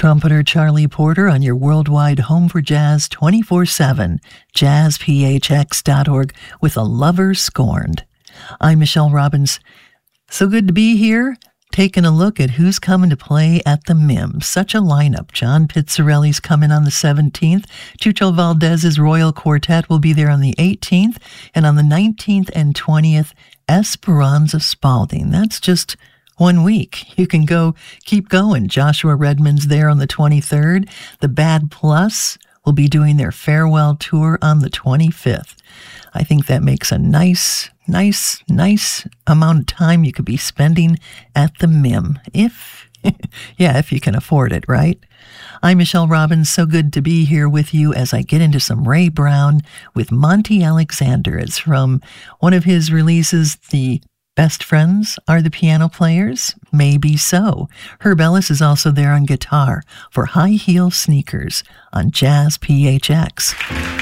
Trumpeter Charlie Porter on your worldwide home for jazz 24/7, jazzphx.org, with A Lover Scorned. I'm Michelle Robbins. So good to be here, taking a look at who's coming to play at the MIM. Such a lineup. John Pizzarelli's coming on the 17th. Chucho Valdez's Royal Quartet will be there on the 18th. And on the 19th and 20th, Esperanza Spalding. That's just 1 week. You can keep going. Joshua Redman's there on the 23rd. The Bad Plus will be doing their farewell tour on the 25th. I think that makes a nice amount of time you could be spending at the MIM. If you can afford it, right? I'm Michelle Robbins. So good to be here with you as I get into some Ray Brown with Monty Alexander. It's from one of his releases, The Best Friends Are the Piano Players? Maybe so. Herb Ellis is also there on guitar for High Heel Sneakers on Jazz PHX.